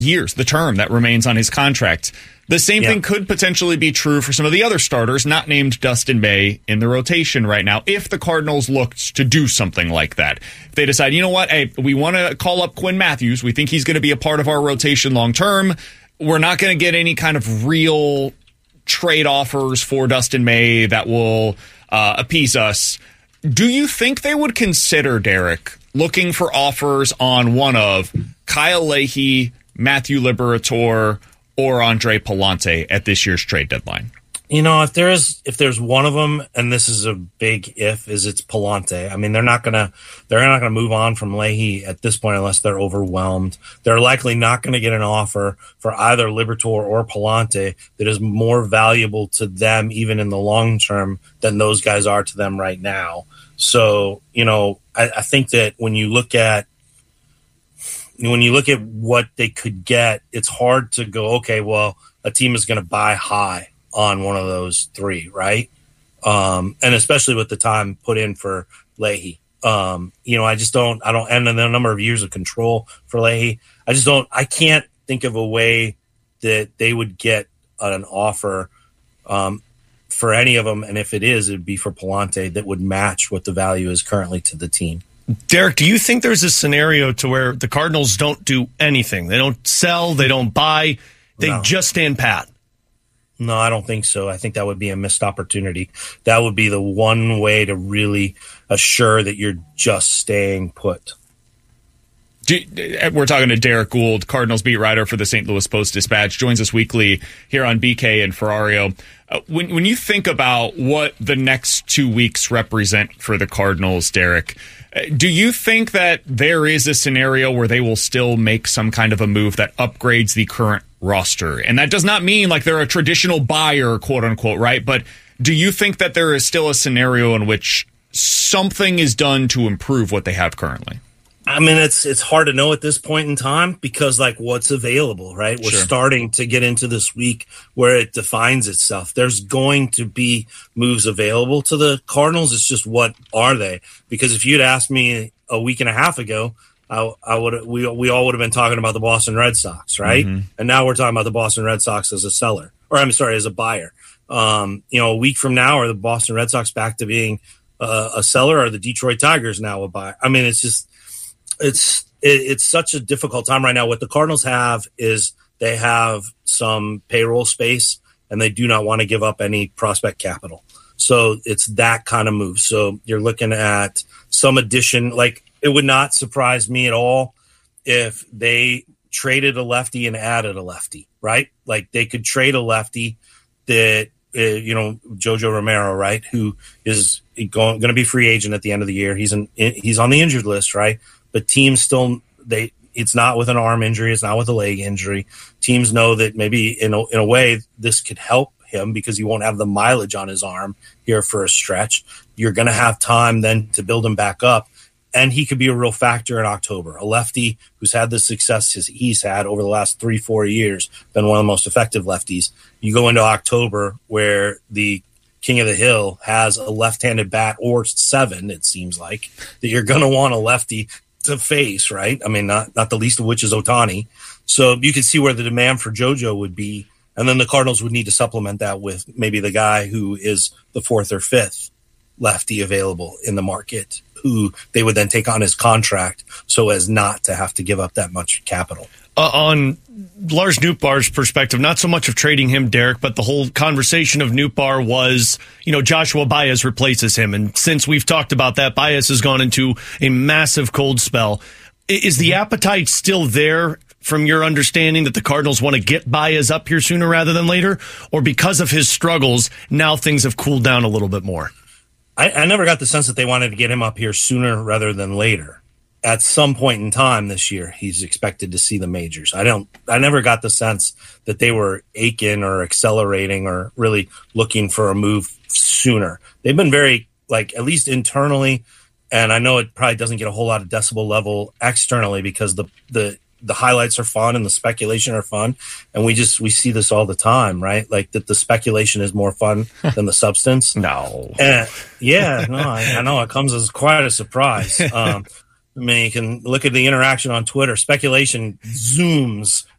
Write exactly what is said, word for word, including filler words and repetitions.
years, the term that remains on his contract. The same yeah. thing could potentially be true for some of the other starters, not named Dustin May, in the rotation right now, if the Cardinals looked to do something like that. If they decide, you know what, hey, we want to call up Quinn Matthews, we think he's going to be a part of our rotation long term, we're not going to get any kind of real trade offers for Dustin May that will uh, appease us. Do you think they would consider, Derek, looking for offers on one of Kyle Leahy, Matthew Liberatore, or Andre Pallante at this year's trade deadline? You know, if there is, if there's one of them, and this is a big if, is it's Pallante. I mean, they're not gonna, they're not gonna move on from Leahy at this point unless they're overwhelmed. They're likely not going to get an offer for either Liberatore or Pallante that is more valuable to them, even in the long term, than those guys are to them right now. So, you know, I, I think that when you look at when you look at what they could get, it's hard to go, okay, well, a team is going to buy high on one of those three, right? Um, and especially with the time put in for Leahy. Um, you know, I just don't, I don't, and the number of years of control for Leahy, I just don't, I can't think of a way that they would get an offer um, for any of them. And if it is, it'd be for Pallante that would match what the value is currently to the team. Derek, do you think there's a scenario to where the Cardinals don't do anything? They don't sell, they don't buy, they no. just stand pat? No, I don't think so. I think that would be a missed opportunity. That would be the one way to really assure that you're just staying put. We're talking to Derek Gould, Cardinals beat writer for the Saint Louis Post-Dispatch, joins us weekly here on B K and Ferrario. Uh, when, when you think about what the next two weeks represent for the Cardinals, Derek, uh, do you think that there is a scenario where they will still make some kind of a move that upgrades the current roster? And that does not mean like they're a traditional buyer, quote unquote, right? But do you think that there is still a scenario in which something is done to improve what they have currently? I mean, it's it's hard to know at this point in time because, like, what's available, right? We're Sure. starting to get into this week where it defines itself. There's going to be moves available to the Cardinals. It's just, what are they? Because if you'd asked me a week and a half ago, I, I would we we all would have been talking about the Boston Red Sox, right? Mm-hmm. And now we're talking about the Boston Red Sox as a seller, or I'm sorry, as a buyer. Um, you know, a week from now, are the Boston Red Sox back to being uh, a seller, or are the Detroit Tigers now a buyer? I mean, it's just. It's it, it's such a difficult time right now. What the Cardinals have is they have some payroll space, and they do not want to give up any prospect capital. So it's that kind of move. So you're looking at some addition. Like, it would not surprise me at all if they traded a lefty and added a lefty, right? Like, they could trade a lefty that, uh, you know, Jojo Romero, right, who is going, going to be free agent at the end of the year. He's an, he's on the injured list, right? But teams still, they it's not with an arm injury, it's not with a leg injury. Teams know that maybe in a, in a way this could help him because he won't have the mileage on his arm here for a stretch. You're going to have time then to build him back up, and he could be a real factor in October. A lefty who's had the success he's had over the last three, four years, been one of the most effective lefties. You go into October where the King of the Hill has a left-handed bat, or seven, it seems like, that you're going to want a lefty to face, right? I mean, not not the least of which is Ohtani. So you can see where the demand for JoJo would be, and then the Cardinals would need to supplement that with maybe the guy who is the fourth or fifth lefty available in the market, who they would then take on his contract so as not to have to give up that much capital. Uh, on Lars Nootbaar's perspective, not so much of trading him, Derek, but the whole conversation of Nootbaar was, you know, Joshua Baez replaces him. And since we've talked about that, Baez has gone into a massive cold spell. Is the appetite still there, from your understanding, that the Cardinals want to get Baez up here sooner rather than later? Or because of his struggles, now things have cooled down a little bit more? I, I never got the sense that they wanted to get him up here sooner rather than later. At some point in time this year, he's expected to see the majors. I don't, I never got the sense that they were aching or accelerating or really looking for a move sooner. They've been very, like, at least internally, and I know it probably doesn't get a whole lot of decibel level externally because the, the, the highlights are fun and the speculation are fun. And we just, we see this all the time, right? Like, that the speculation is more fun than the substance. No. And, yeah, no, I, I know it comes as quite a surprise. Um, I mean, you can look at the interaction on Twitter. Speculation zooms